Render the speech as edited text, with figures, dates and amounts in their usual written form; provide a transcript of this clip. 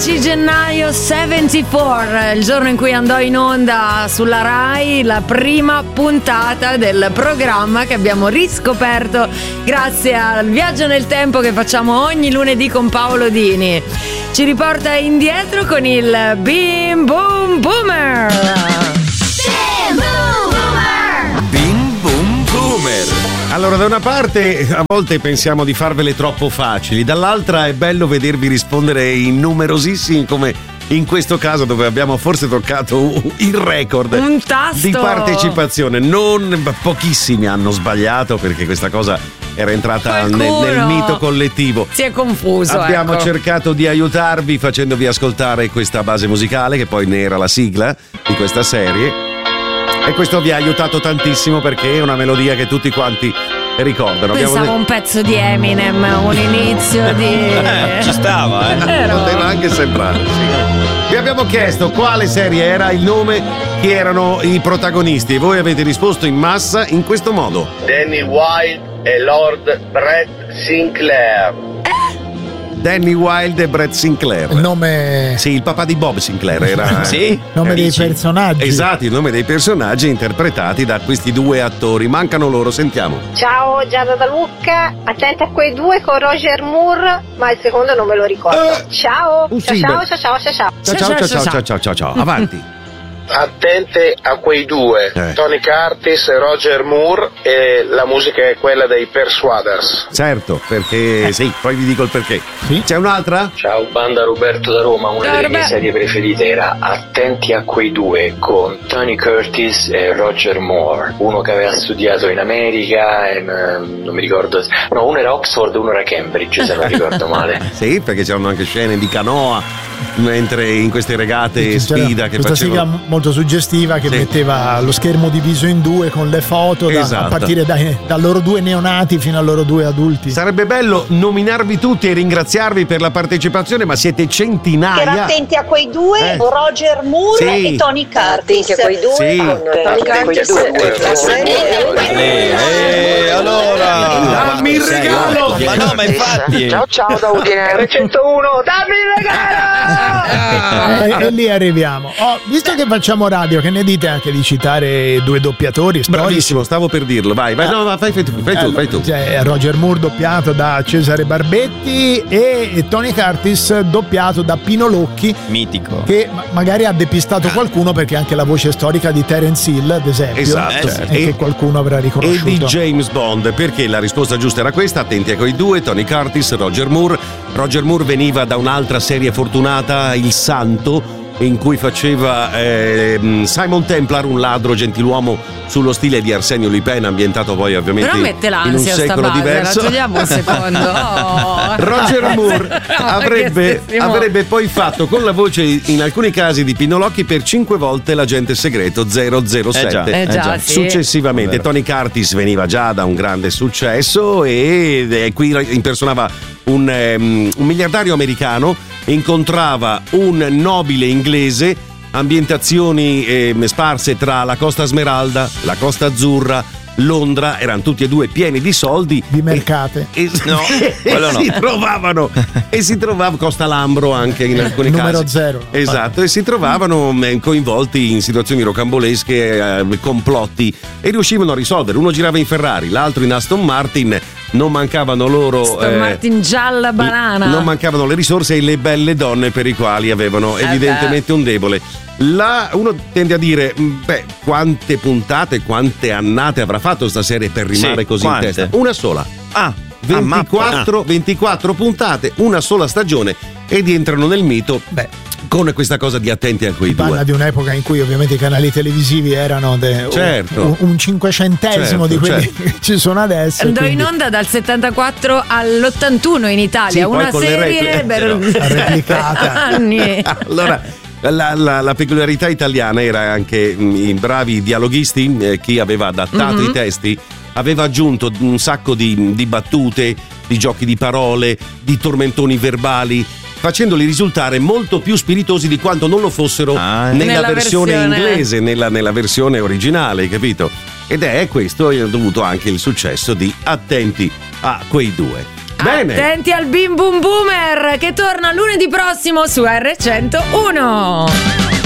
13 gennaio 74, il giorno in cui andò in onda sulla Rai la prima puntata del programma che abbiamo riscoperto grazie al viaggio nel tempo che facciamo ogni lunedì con Paolo Dini. Ci riporta indietro con il Bim Boom Boomer. Bim Boom Boomer. Bim Boom Boomer. Allora, da una parte a volte pensiamo di farvele troppo facili, dall'altra è bello vedervi rispondere in numerosissimi, come in questo caso dove abbiamo forse toccato il record Un tasto di partecipazione. Pochissimi hanno sbagliato, perché questa cosa era entrata nel mito collettivo. Si è confuso. Abbiamo ecco. cercato di aiutarvi facendovi ascoltare questa base musicale, che poi ne era la sigla di questa serie. E questo vi ha aiutato tantissimo, perché è una melodia che tutti quanti ricordano. Pensavo un pezzo di Eminem, un inizio di... Ci stava, Poteva anche sembrare, sì. Vi abbiamo chiesto quale serie era, il nome, chi erano i protagonisti, e voi avete risposto in massa in questo modo. Danny Wilde e Lord Brett Sinclair. Danny Wilde e Brett Sinclair. Il nome... Sì, il papà di Bob Sinclair era... Sì? nome dei personaggi. Esatto, il nome dei personaggi interpretati da questi due attori. Mancano loro, sentiamo. Ciao, Giada da Lucca, attenta a quei due con Roger Moore, ma il secondo non me lo ricordo. Ciao, Ciao. Avanti. Attente a quei due, Tony Curtis e Roger Moore, e la musica è quella dei Persuaders. Certo, perché sì, poi vi dico il perché. Sì? C'è un'altra? Ciao banda, Roberto da Roma. Una delle mie serie preferite era Attenti a quei due con Tony Curtis e Roger Moore, uno che aveva studiato in America e non mi ricordo, no, uno era Oxford e uno era Cambridge, se non ricordo male. Sì, perché c'erano anche scene di canoa mentre in queste regate sfida che questa facevano. sigla molto suggestiva che metteva lo schermo diviso in due con le foto Esatto. a partire da loro due neonati fino a loro due adulti. Sarebbe bello nominarvi tutti e ringraziarvi per la partecipazione, ma siete centinaia. Era attenti a quei due, Roger Moore Sì. e Tony Curtis. Attenti a quei due Sì. con Tony Curtis. Allora, Dammi il regalo! ma no, ma infatti. Ciao da Udine. 101, dammi il regalo! E lì arriviamo. Visto che facciamo radio, che ne dite anche di citare due doppiatori storici? Bravissimo, stavo per dirlo. Vai, no, fai tu. C'è Roger Moore doppiato da Cesare Barbetti e Tony Curtis doppiato da Pino Locchi, Mitico. che magari ha depistato qualcuno, perché anche la voce storica di Terence Hill, ad esempio, Esatto. e che qualcuno avrà E riconosciuto. di James Bond, perché la risposta giusta era questa. Attenti a quei due, Tony Curtis, Roger Moore. Roger Moore veniva da un'altra serie fortunata, Il Santo, in cui faceva Simon Templar, un ladro gentiluomo sullo stile di Arsenio Lupin, ambientato poi ovviamente Però mette in un l'ansia sta secolo base, diverso. ragioniamo un secondo. Oh. Roger Moore avrebbe poi fatto con la voce in alcuni casi di Pino Locchi per 5 volte l'agente segreto 007. Eh già, sì. Successivamente Tony Curtis veniva già da un grande successo e qui impersonava un miliardario americano, incontrava un nobile inglese, ambientazioni sparse tra la Costa Smeralda, la Costa Azzurra, Londra, erano tutti e due pieni di soldi, Di mercate. No, quello no. si trovava Costa Lambro anche in alcuni Numero casi. zero. Esatto, e si trovavano coinvolti in situazioni rocambolesche, complotti, e riuscivano a risolvere. Uno girava in Ferrari, l'altro in Aston Martin. Non mancavano loro Aston Martin gialla banana. non mancavano le risorse e le belle donne per i quali avevano evidentemente un debole. Uno tende a dire quante puntate, quante annate avrà fatto sta serie per rimare così quante? in testa? Una sola. 24 puntate, una sola stagione, ed entrano nel mito con questa cosa di attenti a quei Parla due. di un'epoca in cui ovviamente i canali televisivi erano Certo. un cinquecentesimo di quelli che ci sono adesso. Andò quindi in onda dal 74 all'81 in Italia, Sì, poi una con le serie replicata. anni. Allora, la peculiarità italiana era anche i bravi dialoghisti, chi aveva adattato i testi aveva aggiunto un sacco di battute, di giochi di parole, di tormentoni verbali, facendoli risultare molto più spiritosi di quanto non lo fossero nella versione inglese, nella versione originale, capito? Ed è questo dovuto anche il successo di Attenti a quei due. Bene. Attenti al Bim Bum Boomer che torna lunedì prossimo su R101.